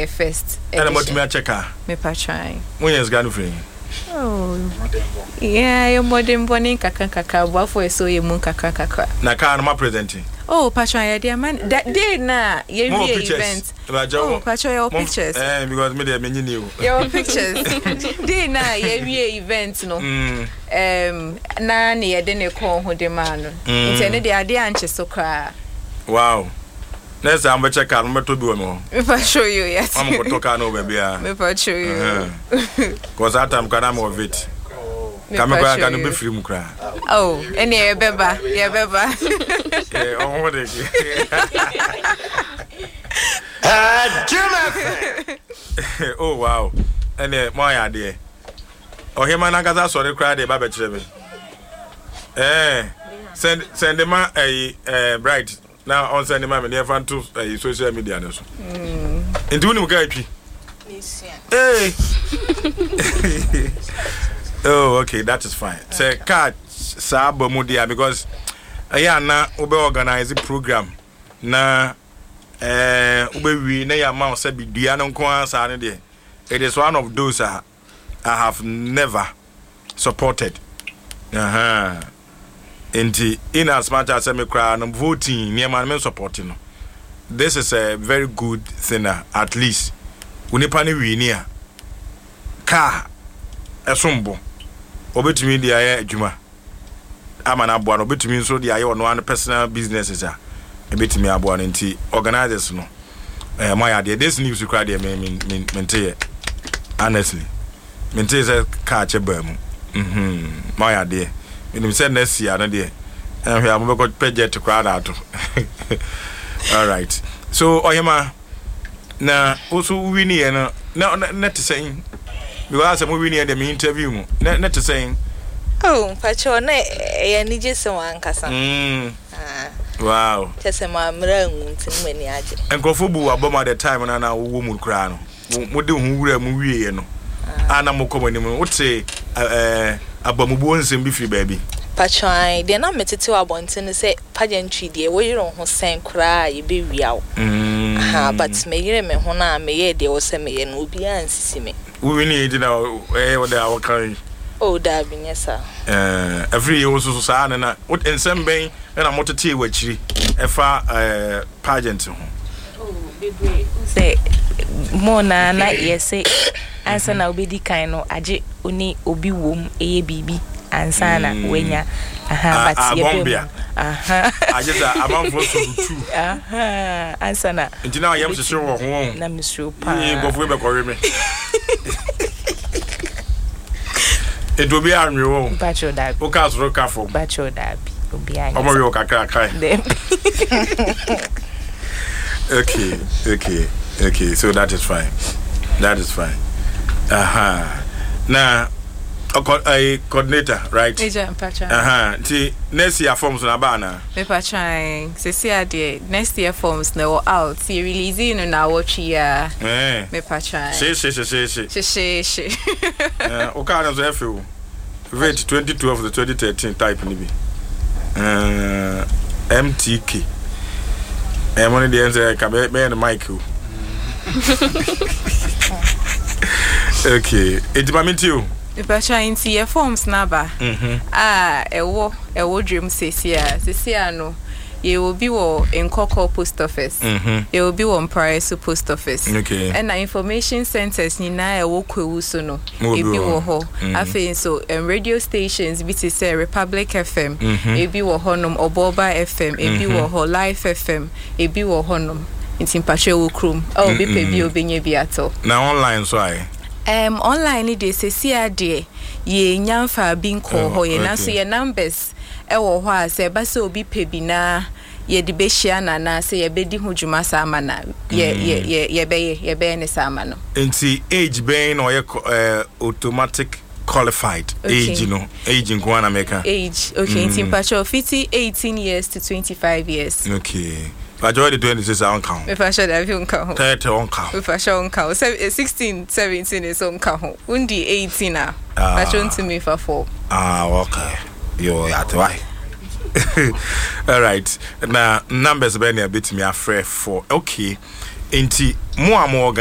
first and what me check her me patron when is gone free oh yeah your modern bonning kaka wa for so ye mun kaka na car no presenting oh patron ya dear man that day na ye event oh patron your pictures because me dey menyi new your pictures day na ye event no na ne ye de ne ko ho de man no intene de ade anche so kra wow next time we check out me to be one if I show you yet I'm going to talk no baby me for show you cause that time can am of it can me can be free mu kra oh any ye beba eh on what dey oh wow any my idea oh him na gaza sorry kra dey ba be kire me send them bright now on send them near fan to social media no so into nim ga atwi hey oh okay that is fine say catch sabo mudia because na we organize program na we na ya ma say bidua no nko ansa ne de it is one of those I have never supported in as much as me cry I'm voting near man supporting. This is a very good thing at least. Unipa ni wi ni a car esombo obetumi dia ya adwuma ama na aboa no obetumi nso dia ya ono an personal businesses a ebetumi aboa no nti organizers no my idea this news cry there me honestly me say car cheba mu my idea we said next year no there and we have got budget to crowd out all right so oyema na also we ni na net saying because I'm we ni the interview mu net saying oh pacho na ya ni jese wan kasa wow jese ma mra nguntin mani age enkofo bu aboma the time na wo mu kra no mo de hu wura mu wie no ana mo komani mu wote abamubu onsem bi fi baabi patron de na metete wa bonten say pageantry de wo yiro ho sen kra ye be wiawo but me yire me ho na me ye de wo se me ye no obi ansisi me we ni edi na wo de awokan oh da bi nyesa every year so sa na what ensem ben na motete wa chiri efa pageant ho oh baby say mo na yese ansa na obedi kan no age oni obi wom eye bibi ansana wenya but ye ajeza amanfo so tu ansana ntina yam se wo ho na misro pa ngofo be korre me edobi anwe wo bacho da o ka so ka fo bacho da bi obi anya omo yo kakra kai okay so that is fine now a coordinator, right? See, next year forms na bana. Me patron, se next year forms no out. See releasing na watch year. Me patron. She. Okay, na so feel. Wait 2012 to 2013 type ni bi. MTK. Money the answer ka be the mic. Okay, it's my you. If I try into your forms naba, ewo dream Cecia no, you will be in Coco post office, you will be on Paris post office, okay, and the information centers ni na ewo kwuso no, e bi wo ho, afi so radio stations bi te say Republic FM, e bi wo honom Oboba FM, e bi wo ho Life FM, e bi wo honom. Inti mpache wo krum o bi pe bi obenye bi ato na online so ai online dey sesia de ye nyamfa bi nko ho ye na so ye numbers e wo ho a se ba se obi pe bi na ye de be hia na se ye be di ho dwuma sa ama na ye be ne sa ama no inti age ben or automatic qualified age age in Guana America age okay inti mpache 18 years to 25 years okay. I joined the 26 on count. If I should have you count. 30 on count. If I show on count. 16, 17 is on count. Undi 18 now. I shown to me for 4. Okay. You're at why? All right. Now numbers be a bit me afraid for. Okay. Inti more